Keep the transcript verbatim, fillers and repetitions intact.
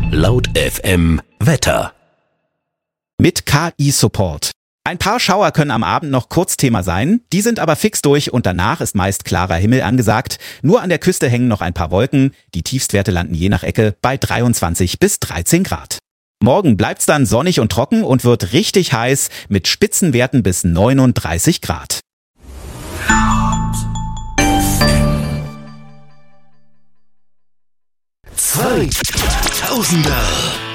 Laut F M Wetter. Mit K I-Support. Ein paar Schauer können am Abend noch kurz Thema sein, die sind aber fix durch und danach ist meist klarer Himmel angesagt. Nur an der Küste hängen noch ein paar Wolken, die Tiefstwerte landen je nach Ecke bei dreiundzwanzig bis dreizehn Grad. Morgen bleibt's dann sonnig und trocken und wird richtig heiß mit Spitzenwerten bis neununddreißig Grad. zweitausender